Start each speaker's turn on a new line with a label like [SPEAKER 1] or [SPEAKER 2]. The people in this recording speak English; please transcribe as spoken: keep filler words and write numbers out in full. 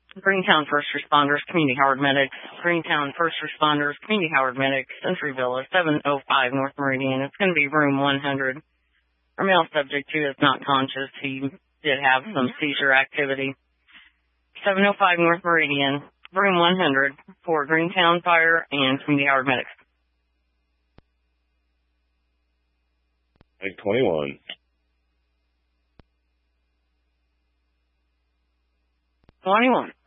[SPEAKER 1] Greentown First Responders, Community Howard Medics, Greentown First Responders, Community Howard Medics, Century Villa, seven oh five North Meridian. It's going to be room one hundred. Our male subject, too, is not conscious. He did have some seizure activity. seven oh five North Meridian, room one hundred for Greentown Fire and Community Howard Medics.
[SPEAKER 2] Meg twenty-one.
[SPEAKER 1] twenty-one.